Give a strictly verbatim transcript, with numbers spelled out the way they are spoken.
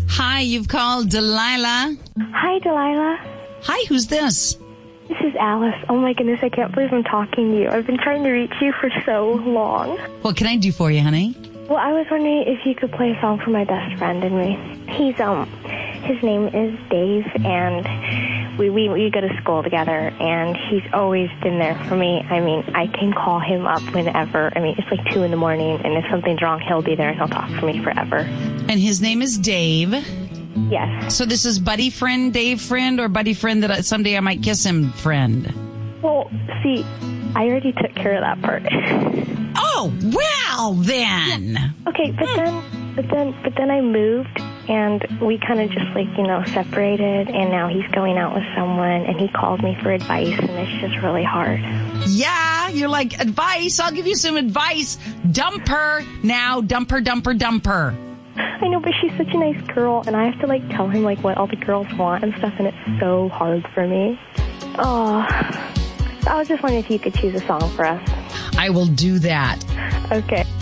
Hi, you've called Delilah. Hi, Delilah. Hi, who's this? This is Alice. Oh, my goodness, I can't believe I'm talking to you. I've been trying to reach you for so long. What can I do for you, honey? Well, I was wondering if you could play a song for my best friend and me. He's, um, his name is Dave, and we, we, we go to school together, and he's always been there for me. I mean, I can call him up whenever. I mean, it's like two in the morning, and if something's wrong, he'll be there, and he'll talk for me forever. And his name is Dave. Yes. So this is buddy friend, Dave friend, or buddy friend that I, someday I might kiss him friend? Well, see, I already took care of that part. Oh, well then. Okay, but then, but then, but then I moved, and we kind of just like, you know, separated, and now he's going out with someone, and he called me for advice, and it's just really hard. Yeah, you're like, advice, I'll give you some advice. Dump her now, dump her, dump her, dump her. I know, but she's such a nice girl, and I have to, like, tell him, like, what all the girls want and stuff, and it's so hard for me. Oh, I was just wondering if you could choose a song for us. I will do that. Okay.